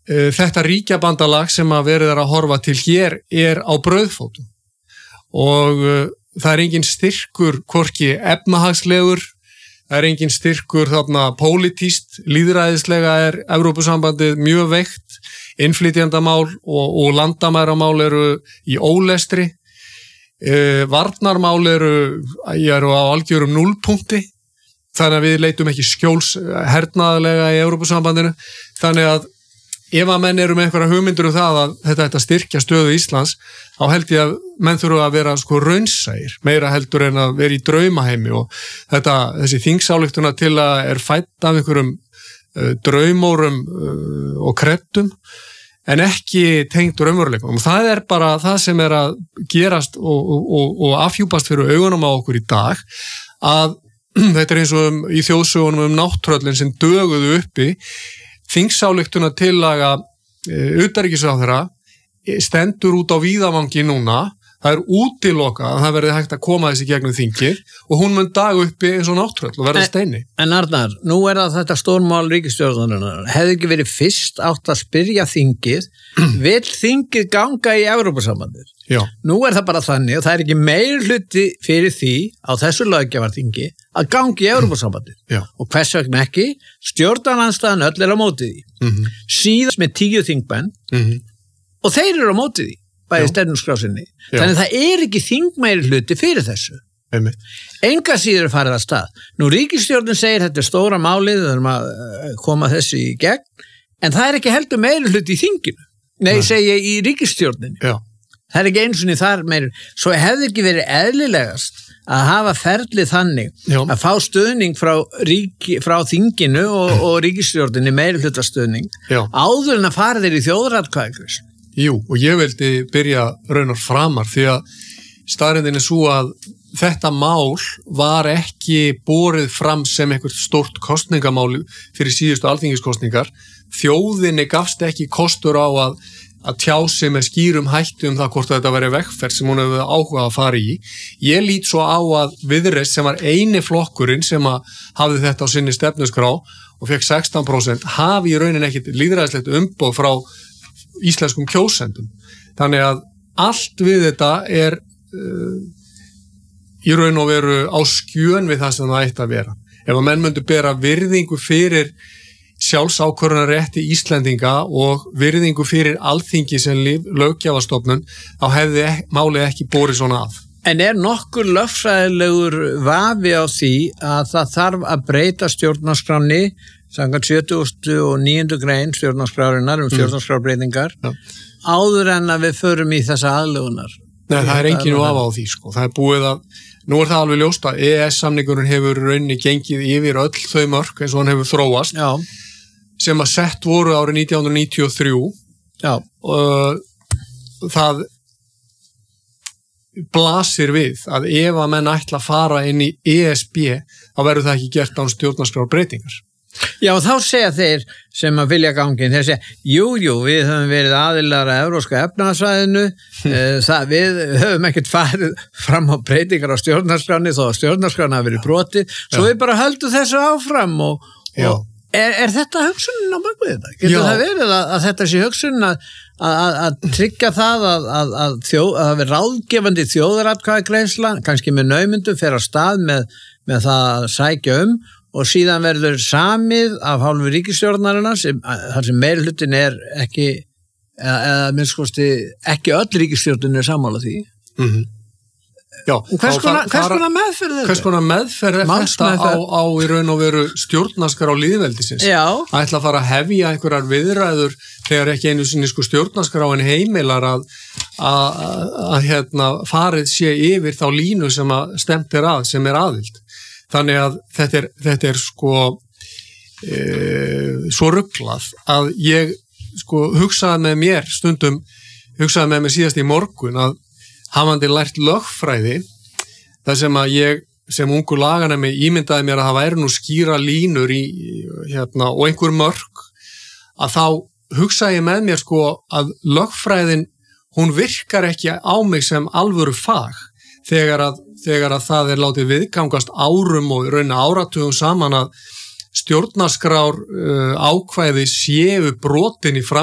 þetta ríkjabandalag sem að verið að horfa til hér á brauðfótum og það engin styrkur hvorki efnahagslegur, það engin styrkur þarna pólitískt, lýðræðislega Evrópusambandið mjög veikt, innflytjendamál og landamæramál eru í ólestri, varnarmál eru á algjörum núllpunkti, þannig að við leitum ekki skjóls hernaðarlega í Evrópusambandinu, þannig að ef að menn eru með einhverja hugmyndur það að þetta styrkja stöðu Íslands, þá held ég að menn þurfa að vera raunsæir, meira heldur en að vera í draumaheimi og þessi þingsályktuna til að fætt af einhverjum draumórum og kreddum, en ekki tengd raunveruleikum. Það bara það sem að gerast og afhjúpast fyrir augunum á okkur í dag, að þetta eins og í þjóðsögunum nátttröllin sem döguðu uppi, þingsályktuna tillaga utanríkisráðherra stendur út á víðavangi núna, það útilokað að það verði hægt að koma þessi gegnum þingið og hún mun dag uppi eins og nátttröll og verða steini. En Arnar, nú það þetta stórmál ríkisstjórnarinnar, hefði ekki verið fyrst átt að spyrja þingið, vill þingið ganga í Evrópusambandið? Já. Nú það bara þannig og það ekki meirihluti fyrir því á þessu löggjafarþingi að gangi í Evrópusambandið. Já. Og hvers vegna ekki? Stjórnarandstaðan öll á móti því. Síðast með 10 þingmenn og þeir eru á móti því, bæði stefnuskrásinni. Þannig það ekki þingmeirihluti fyrir þessu. Enga síður farið að stað. Nú ríkisstjórnin segir þetta stóra málið, við þurfum að koma þessu í gegn, en það ekki heldur meirihluti í þinginu. Nei, segi ég í ríkisstjórninni. Já. Það ekki eins og þar meir, svo hefði ekki verið eðlilegast að hafa ferlið þannig að fá stuðning frá þinginu og ríkisstjórninni meirihluta stuðning áður en að fara þeir í þjóðaratkvæðagreiðslu. Jú, og ég vildi byrja raunar framar því að staðreyndin svo að þetta mál var ekki borið fram sem eitthvað stórt kosningamál fyrir síðustu alþingiskosningar. Þjóðinni gafst ekki kostur á að tjá sig með skýrum hætti það hvort þetta væri vegferð sem hún hefði áhuga að fara í. Ég lít svo á að Viðreisn sem var eini flokkurinn sem hafði þetta á sinni stefnuskrá og fekk 16% hafi í rauninni ekkit lýðræðislegt umboð frá íslenskum kjósendum. Þannig að allt við þetta í raun og veru á skjön við það sem það ætti að vera. Ef að menn myndu bera virðingu fyrir sjálfsákvörðunarrétti Íslendinga og virðingu fyrir alþingi sem löggjafastofnun, þá hefði málið ekki borið svona að. En nokkur lögfræðilegur vafi á því að það þarf að breyta stjórnarskránni samkvæmt 79. grein stjórnarskrárinnar stjórnarskrárbreytingar áður en að við förum í þessa aðlögunar? Nei, það engin vafi á því, sko. Það búið að nú það alveg ljóst að EES-samningurinn hefur rauninni gengið yfir öll þau mörk eins og hann hefur þróast sem að sett voru árið 1993 og það blasir við að ef að menn ætla að fara inn í ESB þá verður það ekki gert án stjórnarskrárbreytingar. Já, og þá segja þeir sem að vilja gangin, þeir segja, jú, við höfum verið aðilar að Evrópska efnahagssvæðinu, við höfum ekkert farið fram á breytingar á stjórnarskráni þó að stjórnarskráni hafi verið brotið, svo við bara höldum þessu áfram og þetta hugsunin á bakvið þetta? Getur það verið að þetta sé hugsunin að tryggja það að það verið ráðgefandi þjóðaratkvæðagreiðsla, kannski með naumundum, fer á stað með það að sækja og síðan verður samið af hálfu ríkisstjórnarinnar þar sem meirihlutin ekki eða minnskosti ekki öll ríkisstjórnin sammála því. Já, hvers konar meðferð hvers konar meðferð þetta á í raun og veru stjórnarskrá lýðveldisins? Ætla að fara að hefja einhverjar viðræður þegar ekki einu sinni stjórnarskráin heimilar að farið sé yfir þá línu sem að stemt sem aðild. Þannig að þetta svo ruglað að ég hugsaði með mér síðast í morgun að hafandi lært lögfræði það sem að ég sem ungur laganemi ímyndaði mér að það væri nú skýra línur og einhver mörk að þá hugsaði ég með mér að lögfræðin hún virkar ekki á mig sem alvöru fag þegar að það látið viðgangast árum og rauna áratugum saman að stjórnarskrár ákvæði séu brotin í